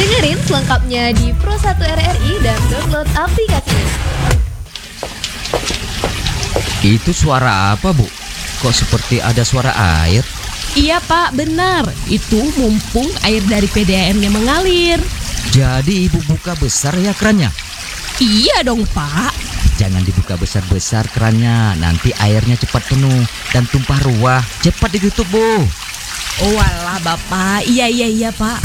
Dengerin selengkapnya di Pro1 RRI dan download aplikasinya. Itu suara apa, Bu? Kok seperti ada suara air? Iya Pak, benar. Itu mumpung air dari PDAM-nya mengalir. Jadi Ibu buka besar ya kerannya? Iya dong Pak. Jangan dibuka besar-besar kerannya, nanti airnya cepat penuh dan tumpah ruah. Cepat ditutup, Bu. Oh alah Bapak, iya Pak.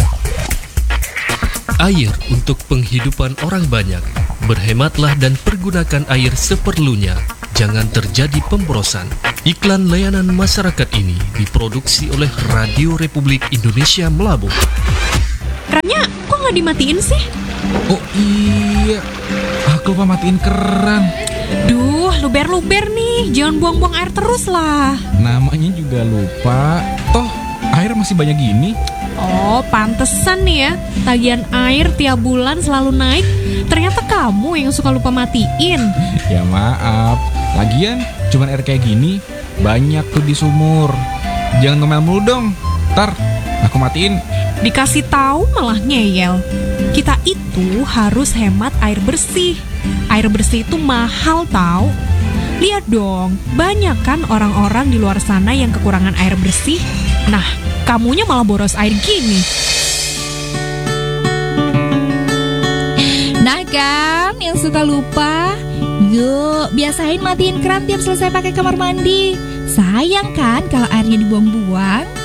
Air untuk penghidupan orang banyak. Berhematlah dan pergunakan air seperlunya. Jangan terjadi pemborosan. Iklan layanan masyarakat ini diproduksi oleh Radio Republik Indonesia Melabuh. Kerannya kok nggak dimatiin sih? Oh iya, aku lupa matiin keran. Duh, luber-luber nih. Jangan buang-buang air terus lah. Namanya juga lupa. Toh, air masih banyak gini. Oh, pantesan nih ya. Tagihan air tiap bulan selalu naik. Ternyata kamu yang suka lupa matiin. Ya maaf. Lagian, cuman air kayak gini banyak tuh di sumur. Jangan ngomel mulu dong. Ntar aku matiin. Dikasih tahu malah ngeyel. Kita itu harus hemat air bersih. Air bersih itu mahal tahu. Lihat dong, banyak kan orang-orang di luar sana yang kekurangan air bersih. Nah, kamunya malah boros air gini. Nah kan, yang suka lupa, yuk biasain matiin keran tiap selesai pakai kamar mandi. Sayang kan kalau airnya dibuang-buang.